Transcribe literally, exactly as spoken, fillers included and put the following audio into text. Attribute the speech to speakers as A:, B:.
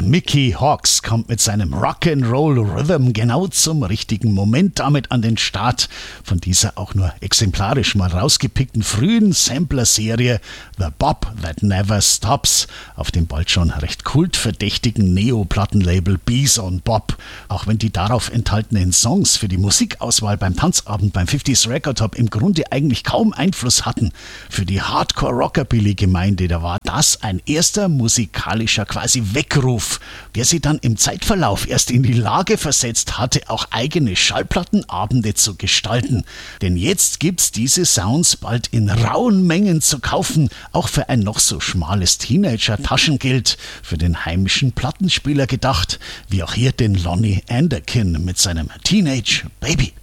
A: Mickey Hawks kommt mit seinem Rock'n'Roll Rhythm genau zum richtigen Moment damit an den Start von dieser auch nur exemplarisch mal rausgepickten frühen Sampler-Serie The Bop That Never Stops auf dem bald schon recht kultverdächtigen Neo-Plattenlabel Bison Bop. Auch wenn die darauf enthaltenen Songs für die Musikauswahl beim Tanzabend beim fünfziger Record Hop im Grunde eigentlich kaum Einfluss hatten, für die Hardcore-Rockabilly-Gemeinde, da war das ein erster musikalischer quasi Weckruf, der sie dann im Zeitverlauf erst in die Lage versetzt hatte, auch eigene Schallplattenabende zu gestalten. Denn jetzt gibt's diese Sounds bald in rauen Mengen zu kaufen, auch für ein noch so schmales Teenager-Taschengeld, für den heimischen Plattenspieler gedacht, wie auch hier den Lonnie Anderkin mit seinem Teenage Baby.